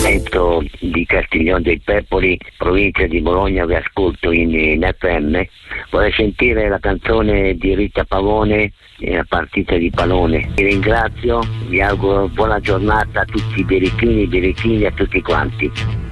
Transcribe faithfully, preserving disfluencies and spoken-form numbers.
appuntamento di Castiglione dei Pepoli, provincia di Bologna, vi ascolto in, in F M. Vorrei sentire la canzone di Rita Pavone, la partita di pallone. Vi ringrazio, vi auguro buona giornata a tutti i birichini, i birichini, a tutti quanti.